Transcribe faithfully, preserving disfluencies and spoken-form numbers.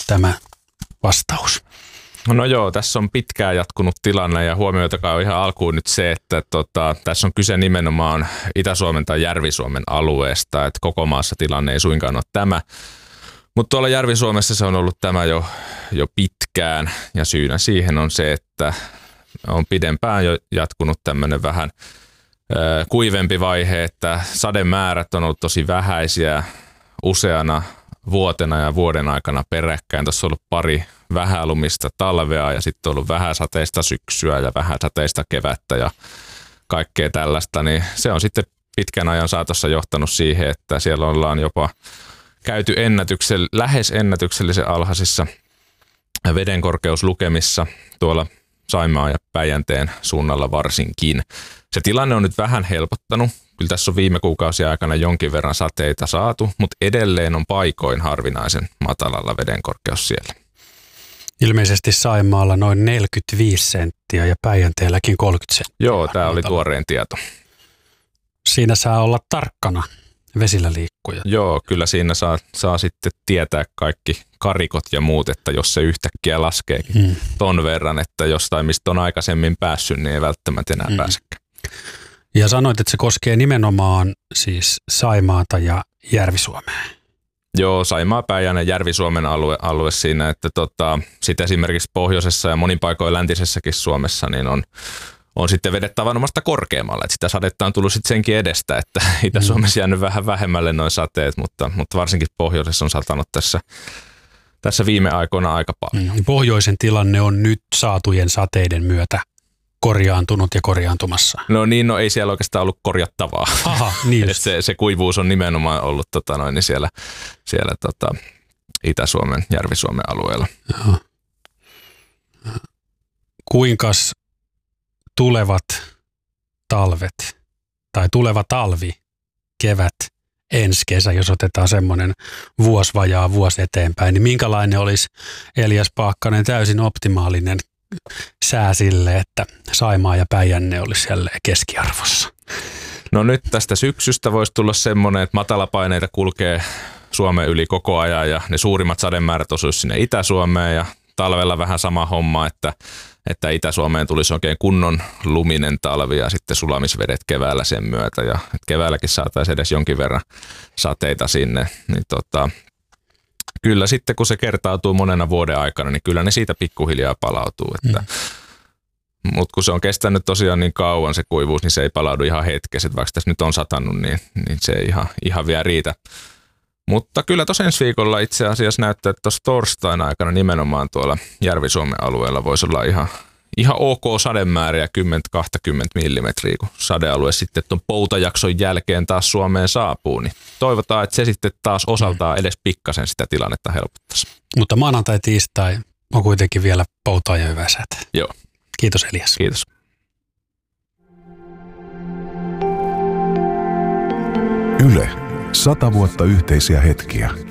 tämä vastaus? No joo, tässä on pitkään jatkunut tilanne ja huomioitakaa on ihan alkuun nyt se, että tota, tässä on kyse nimenomaan Itä-Suomen tai Järvi-Suomen alueesta, että koko maassa tilanne ei suinkaan ole tämä. Mutta tuolla Järvi-Suomessa se on ollut tämä jo, jo pitkään ja syynä siihen on se, että on pidempään jo jatkunut tämmöinen vähän ö, kuivempi vaihe, että sademäärät on ollut tosi vähäisiä useana vuotena ja vuoden aikana peräkkäin. Tuossa on ollut pari vähälumista talvea ja sitten on ollut vähäsateista syksyä ja vähäsateista kevättä ja kaikkea tällaista, niin se on sitten pitkän ajan saatossa johtanut siihen, että siellä ollaan jopa käyty ennätyksell- lähes ennätyksellisen alhaisissa vedenkorkeuslukemissa tuolla Saimaan ja Päijänteen suunnalla varsinkin. Se tilanne on nyt vähän helpottanut. Kyllä tässä on viime kuukausien aikana jonkin verran sateita saatu, mutta edelleen on paikoin harvinaisen matalalla vedenkorkeus siellä. Ilmeisesti Saimaalla noin neljäkymmentäviisi senttiä ja Päijänteelläkin kolmekymmentä senttiä. Joo, tämä oli tuoreen tieto. Siinä saa olla tarkkana vesillä liikkuja. Joo, kyllä siinä saa, saa sitten tietää kaikki karikot ja muut, että jos se yhtäkkiä laskeekin hmm. ton verran, että jostain mistä on aikaisemmin päässyt, niin ei välttämättä enää hmm. pääsekään. Ja sanoit, että se koskee nimenomaan siis Saimaata ja Järvi-Suomea. Joo, Saimaa, Päijänne, Järvi-Suomen alue, alue siinä, että tota, sitten esimerkiksi pohjoisessa ja monin paikoin läntisessäkin Suomessa niin on, on sitten vedet tavanomasta korkeammalle. Että sitä sadetta on tullut sitten senkin edestä, että Itä-Suomessa jäänyt vähän vähemmälle noin sateet, mutta, mutta varsinkin pohjoisessa on satanut tässä, tässä viime aikoina aika paljon. Pohjoisen tilanne on nyt saatujen sateiden myötä korjaantunut ja korjaantumassa. No niin, no ei siellä oikeastaan ollut korjattavaa. Aha, niin se, se kuivuus on nimenomaan ollut tota noin, niin siellä, siellä tota, Itä-Suomen, Järvi-Suomen alueella. Aha. Kuinkas tulevat talvet tai tuleva talvi, kevät, ensi kesä, jos otetaan semmoinen vuosi vajaa vuosi eteenpäin, niin minkälainen olisi Elias Paakkanen täysin optimaalinen sää sille, että Saimaa ja Päijänne olisi jälleen keskiarvossa? No nyt tästä syksystä voisi tulla semmoinen, että matalapaineita kulkee Suomen yli koko ajan ja ne suurimmat sademäärät osuisi sinne Itä-Suomeen ja talvella vähän sama homma, että, että Itä-Suomeen tulisi oikein kunnon luminen talvi ja sitten sulamisvedet keväällä sen myötä ja keväälläkin saataisiin edes jonkin verran sateita sinne, niin tota, kyllä sitten kun se kertautuu monena vuoden aikana, niin kyllä ne siitä pikkuhiljaa palautuu. Että, mm. Mutta kun se on kestänyt tosiaan niin kauan se kuivuus, niin se ei palaudu ihan hetkessä. Vaikka tässä nyt on satannut, niin, niin se ei ihan, ihan vielä riitä. Mutta kyllä tuossa ensi viikolla itse asiassa näyttää, että tuossa torstain aikana nimenomaan tuolla Järvi-Suomen alueella voisi olla ihan, ihan ok sademääriä kymmenen kaksikymmentä millimetriä, kun sadealue sitten tuon poutajakson jälkeen taas Suomeen saapuu. Niin toivotaan, että se sitten taas osaltaan edes pikkasen sitä tilannetta helpottaisi. Mutta maanantai, tiistai on kuitenkin vielä poutaa ja hyvää säätä. Joo. Kiitos Elias. Kiitos. Yle. Sata vuotta yhteisiä hetkiä.